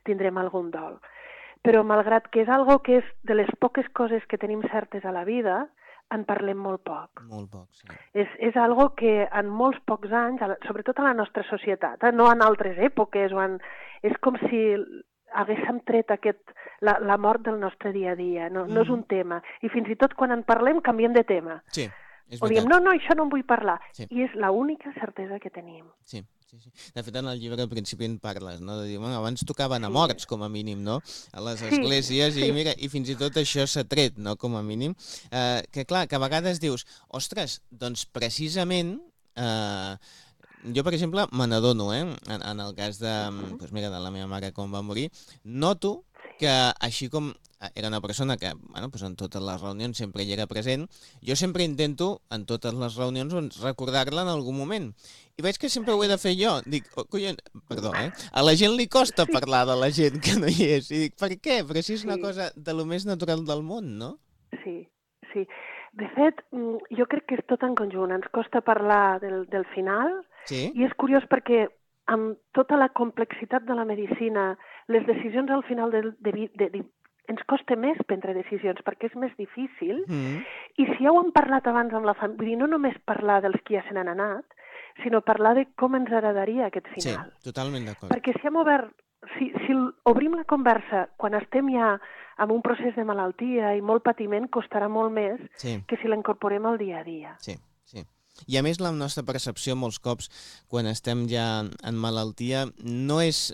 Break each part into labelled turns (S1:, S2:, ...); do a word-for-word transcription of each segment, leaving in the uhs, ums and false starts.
S1: tindrem algun dol. Però malgrat que és algo que és de les poques coses que tenim certes a la vida, en parlem molt poc.
S2: Molt poc, sí.
S1: És, és algo que en molts pocs anys, sobretot a la nostra societat, eh, no en altres èpoques, o en, és com si haguéssim tret aquest, la, la mort del nostre dia a dia. No, mm. no és un tema. I fins i tot quan en parlem canviem de tema.
S2: Sí, és
S1: o
S2: veritat.
S1: diem, no, no, això no en vull parlar.
S2: Sí.
S1: I és l'única certesa que tenim.
S2: Sí. Sí, sí. De fet, en el llibre al principi en parles, no? De dir, bueno, abans tocaven a morts, com a mínim, no? A les
S1: Sí,
S2: esglésies,
S1: sí.
S2: i mira, i fins i tot això s'ha tret, no? Com a mínim. Eh, que clar, que a vegades dius, ostres, doncs precisament, eh, jo, per exemple, me n'adono, eh? En, en el cas de, doncs mira, de la meva mare quan va morir, noto que així com era una persona que, bueno, doncs en totes les reunions sempre hi era present, jo sempre intento, en totes les reunions, doncs, recordar-la en algun moment. I veig que sempre ho he de fer jo. Dic, oh, collons, perdó, eh? A la gent li costa parlar de la gent que no hi és. I dic, per què? Però si és una cosa de lo més natural del món, no?
S1: Sí, sí. De fet, jo crec que és tot en conjunt. Ens costa parlar del, del final,
S2: sí?
S1: I és curiós perquè amb tota la complexitat de la medicina, les decisions al final de, de, de, de ens costa més prendre decisions perquè és més difícil.
S2: Mm.
S1: I si ja ho hem parlat abans amb la família, vull dir, no només parlar dels qui ja se n'han anat, sinó parlar de com ens agradaria aquest final.
S2: Sí, totalment d'acord.
S1: Perquè si hem obert, si, si obrim la conversa quan estem ja en un procés de malaltia i molt patiment, costarà molt més
S2: sí.
S1: que si l'incorporem al dia a dia.
S2: Sí, sí. I a més la nostra percepció molts cops quan estem ja en malaltia no és,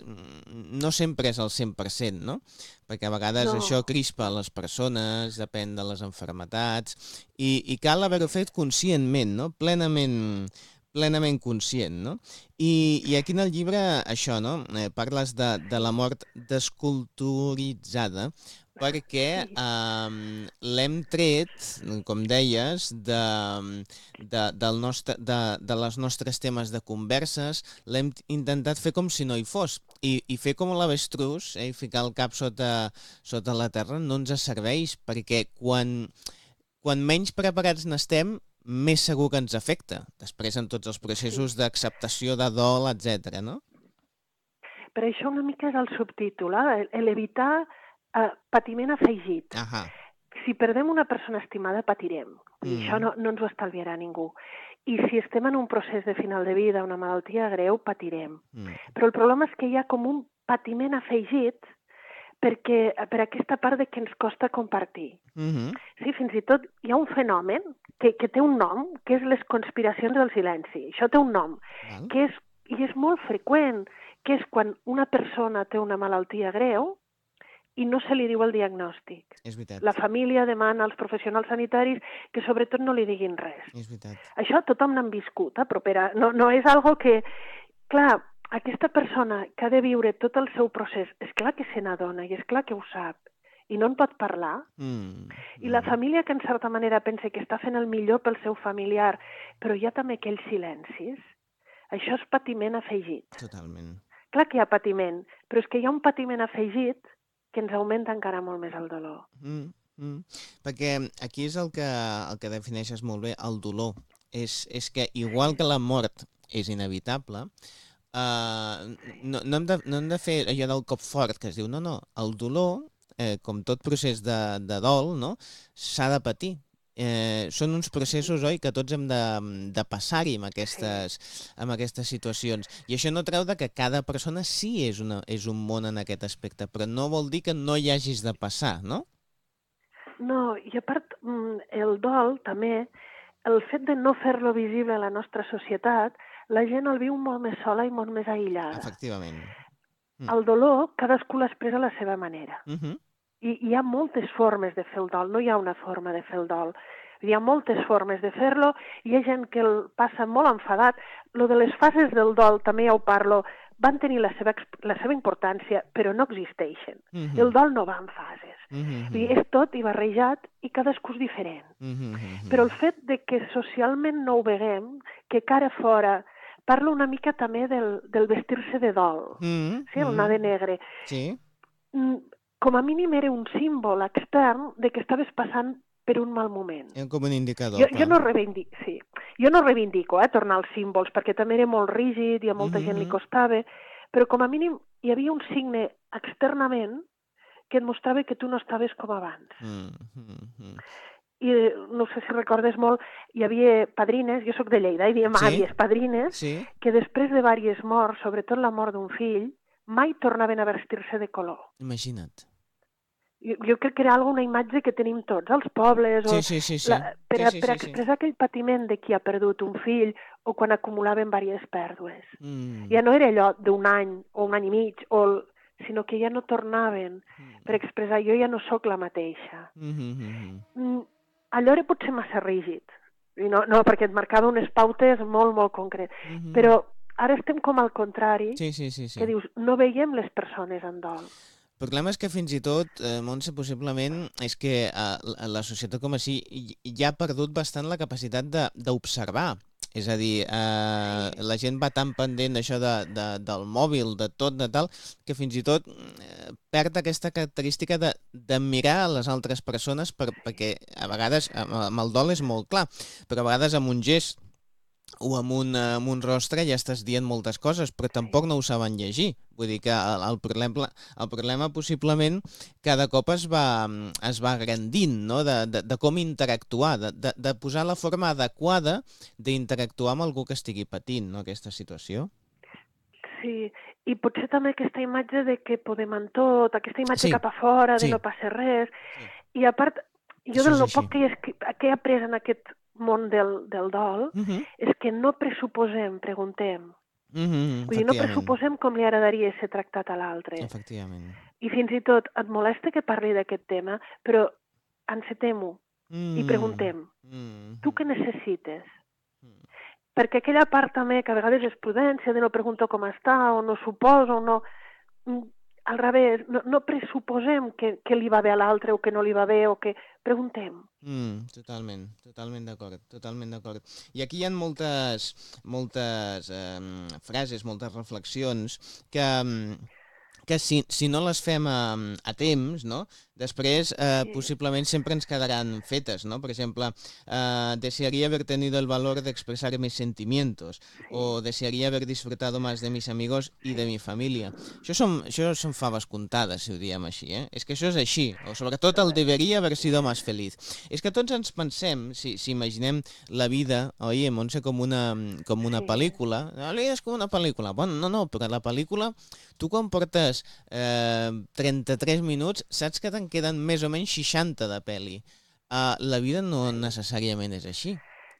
S2: no sempre és al cent per cent, no? Perquè a vegades no. això crispa les persones, depèn de les malalties, i, i cal haver-ho fet conscientment, no? Plenament, plenament conscient, no? I, i aquí en el llibre, això, no? Eh, parles de, de la mort desculturitzada, perquè eh, l'hem tret, com deies, de, de, del nostre, de, de les nostres temes de converses, l'hem intentat fer com si no hi fos. I, i fer com l'avestrús, eh, i ficar el cap sota, sota la terra, no ens serveix, perquè quan, quan menys preparats n'estem, més segur que ens afecta, després en tots els processos d'acceptació, de dol, etcètera, no?
S1: Per això una mica és el subtítol, eh? l'evitar uh, patiment afegit.
S2: Ahà.
S1: Si perdem una persona estimada, patirem. I mm. això no, no ens ho estalviarà ningú. I si estem en un procés de final de vida, una malaltia greu, patirem. Mm. Però el problema és que hi ha com un patiment afegit perquè, per aquesta part de que ens costa compartir.
S2: Mm-hmm.
S1: Sí, fins i tot hi ha un fenomen que, que té un nom, que és les conspiracions del silenci. Això té un nom,
S2: Val.
S1: que és, i és molt freqüent, que és quan una persona té una malaltia greu i no se li diu el diagnòstic.
S2: És veritat.
S1: La família demana als professionals sanitaris que sobretot no li diguin res.
S2: És veritat.
S1: Això tothom n'ha viscut, eh? Però per a, no, no és algo que... Clar, aquesta persona que ha de viure tot el seu procés, és clar que se n'adona i és clar que ho sap, i no en pot parlar.
S2: Mm.
S1: I la família que en certa manera pensa que està fent el millor pel seu familiar, però hi ha també aquells silencis, això és patiment afegit.
S2: Totalment.
S1: Clar que hi ha patiment, però és que hi ha un patiment afegit que ens augmenta encara molt més el dolor.
S2: Mm. Mm. Perquè aquí és el que, el que defineixes molt bé, el dolor. És, és que igual que la mort és inevitable, Uh, no, no, hem de, no hem de fer allò del cop fort que es diu, no, no, el dolor, eh, com tot procés de, de dol, no, s'ha de patir. Eh, són uns processos, oi, que tots hem de, de passar-hi amb aquestes, amb aquestes situacions. I això no treu de que cada persona sí és, una, és un món en aquest aspecte, però no vol dir que no hi hagis de passar, no?
S1: No, i a part, el dol també, el fet de no fer-lo visible a la nostra societat, la gent el viu molt més sola i molt més aïllada.
S2: Efectivament.
S1: Mm. El dolor, cadascú l'expressa a la seva manera.
S2: Uh-huh.
S1: I hi ha moltes formes de fer el dol, no hi ha una forma de fer el dol. Hi ha moltes formes de fer-lo, hi ha gent que el passa molt enfadat. Lo de les fases del dol, també ja ho parlo, van tenir la seva, la seva importància, però no existeixen. Uh-huh. El dol no va en fases. Uh-huh. I és tot i barrejat i cadascú és diferent. Uh-huh. Però el fet de que socialment no ho veguem, que cara fora parlo una mica també del, del vestir-se de dol, mm-hmm. sí, el anar de negre.
S2: Sí.
S1: Com a mínim era un símbol extern de que estaves passant per un mal moment.
S2: És com un indicador.
S1: Jo, jo no reivindico, sí. Jo no reivindico, eh, tornar als símbols, perquè també era molt rígid i a molta mm-hmm. gent li costava, però com a mínim hi havia un signe externament que et mostrava que tu no estaves com abans.
S2: Mm, mm, mm.
S1: I no sé si recordes molt, hi havia padrines, jo sóc de Lleida, hi havia
S2: Sí?
S1: àvies, padrines,
S2: Sí?
S1: que després de diverses morts, sobretot la mort d'un fill, mai tornaven a vestir-se de color.
S2: Imagina't.
S1: Jo, jo crec que era una imatge que tenim tots, als pobles, o
S2: Sí, sí, sí, sí.
S1: la, per,
S2: Sí,
S1: a,
S2: sí,
S1: per
S2: sí, sí.
S1: expressar aquell patiment de qui ha perdut un fill o quan acumulaven diverses pèrdues.
S2: Mm.
S1: Ja no era allò d'un any o un any i mig, o el, sinó que ja no tornaven per expressar jo ja no sóc la mateixa.
S2: Mm-hmm.
S1: Mm, allò era potser massa rígid, i no, no, perquè et marcava unes pautes molt, molt concretes.
S2: Mm-hmm.
S1: Però ara estem com al contrari,
S2: Sí, sí, sí, sí.
S1: que dius, no veiem les persones en dol.
S2: El problema és que fins i tot, eh, Montse, possiblement, és que eh, la, la societat com així ja ha perdut bastant la capacitat d'observar. És a dir, eh,
S1: Sí.
S2: la gent va tan pendent d'això de, de, del mòbil, de tot, de tal, que fins i tot eh, perd aquesta característica de, de mirar a les altres persones per, perquè a vegades, amb, amb el dol és molt clar, però a vegades amb un gest o amb un, amb un rostre ja estàs dient moltes coses, però tampoc no ho saben llegir. Vull dir que el, el, problema, el problema possiblement cada cop es va, es va agrandint, no? de, de, de com interactuar, de, de, de posar la forma adequada d'interactuar amb algú que estigui patint, no? Aquesta situació.
S1: Sí, i potser també aquesta imatge de que podem en tot, aquesta imatge
S2: Sí,
S1: cap a fora, de
S2: sí.
S1: no passa res.
S2: Sí.
S1: I a part, jo
S2: Això
S1: del
S2: és
S1: lo
S2: així.
S1: poc que he, que he après en aquest món del, del dol,
S2: Uh-huh.
S1: és que no pressuposem, preguntem.
S2: Uh-huh.
S1: Vull dir, no pressuposem com li agradaria ser tractat a l'altre.
S2: Efectivament.
S1: I fins i tot et molesta que parli d'aquest tema, però encetem-ho
S2: Mm.
S1: i preguntem,
S2: Mm.
S1: tu què necessites?
S2: Mm.
S1: Perquè aquella part també, que a vegades és prudència, de no pregunto com està, o no suposo, o no... Al revés, no, no pressuposem que, que li va bé a l'altre o que no li va bé, o que preguntem.
S2: Mm, totalment, totalment d'acord, totalment d'acord. I aquí hi ha moltes, moltes eh, frases, moltes reflexions que, que si, si no les fem a, a temps, no? Després eh,
S1: Sí.
S2: possiblement sempre ens quedaran fetes, ¿no? Por ejemplo, eh, desearía haber tenido el valor de expresar mis sentimientos,
S1: Sí.
S2: o desearía haber disfrutado más de mis amigos i de mi família. Això són, això són faves comptades, si ho diem així, eh? És que això és així, o sobretot el debería haber sido más feliz. És que tots ens pensem, si, si imaginem la vida, oi, Montse, com una, com una
S1: Sí.
S2: pel·lícula. La vida és com una pel·lícula. Bueno, no, no, però la pel·lícula, tu quan portes eh, trenta-tres minuts, saps que te'n queden més o menys seixanta de pel·li. Uh, la vida no necessàriament és així.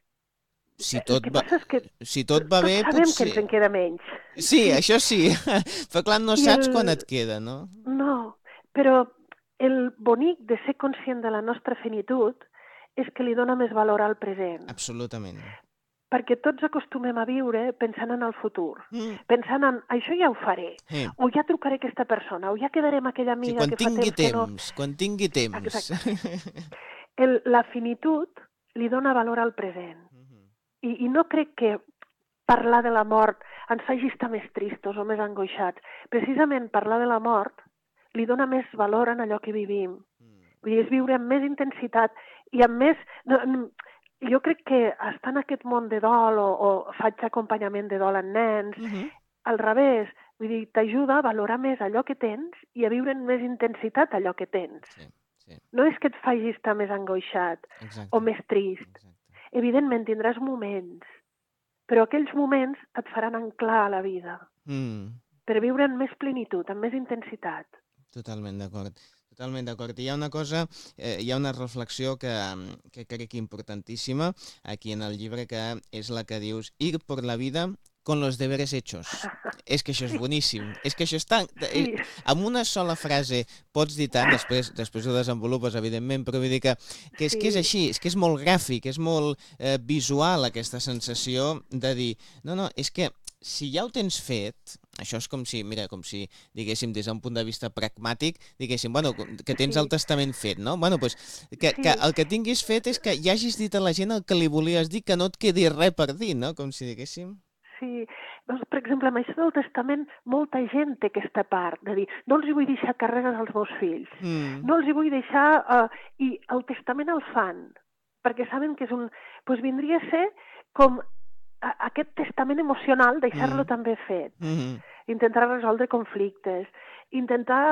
S2: Si tot, va,
S1: que
S2: si tot va
S1: tots
S2: bé,
S1: sabem
S2: potser...
S1: que ens en queda menys.
S2: Sí, això sí. Però clar, no
S1: I
S2: saps
S1: el...
S2: quan et queda, no?
S1: No, però el bonic de ser conscient de la nostra finitud és que li dona més valor al present.
S2: Absolutament.
S1: Perquè tots acostumem a viure pensant en el futur,
S2: Mm.
S1: pensant en això ja ho faré,
S2: Sí.
S1: o ja trucaré a aquesta persona, o ja quedaré amb aquella
S2: Sí,
S1: amiga
S2: quan
S1: que fa
S2: tingui
S1: temps que no...
S2: temps, quan tingui temps.
S1: Exacte. El, la finitud li dona valor al present. I, I no crec que parlar de la mort ens faci estar més tristos o més angoixats. Precisament parlar de la mort li dona més valor en allò que vivim. Vull dir, és viure amb més intensitat i amb més... No, no, jo crec que estar en aquest món de dol o, o faig acompanyament de dol en nens,
S2: Uh-huh.
S1: al revés, vull dir, t'ajuda a valorar més allò que tens i a viure amb més intensitat allò que tens.
S2: Sí, sí.
S1: No és que et faci estar més angoixat
S2: Exacte.
S1: o més trist.
S2: Exacte.
S1: Evidentment tindràs moments, però aquells moments et faran anclar a la vida
S2: Mm.
S1: per viure amb més plenitud, amb més intensitat.
S2: Totalment d'acord. Totalment d'acord. I hi ha una cosa, eh, hi ha una reflexió que, que crec importantíssima aquí en el llibre, que és la que dius: ir por la vida con los deberes hechos. És que això és boníssim. És que això és tan...
S1: Sí.
S2: Amb una sola frase pots dir tant, després després ho desenvolupes, evidentment, però vull dir que, que, és,
S1: Sí.
S2: que és així, és que és molt gràfic, és molt eh, visual aquesta sensació de dir, no, no, és que si ja ho tens fet, això és com si, mira, com si, diguéssim, des d'un punt de vista pragmàtic, diguéssim, bueno, que tens
S1: Sí.
S2: el testament fet, no? Bueno, doncs, que,
S1: Sí.
S2: que el que tinguis fet és que ja hagis dit a la gent el que li volies dir, que no et quedi res per dir, no? Com si diguéssim...
S1: Sí, doncs, per exemple, amb això del testament, molta gent té aquesta part de dir, no els hi vull deixar carreres als meus fills,
S2: Mm.
S1: no els hi vull deixar... Uh, I el testament el fan, perquè saben que és un... Doncs vindria a ser com a, aquest testament emocional, deixar-lo
S2: Mm.
S1: també fet.
S2: Mm-hmm.
S1: intentar resoldre conflictes, intentar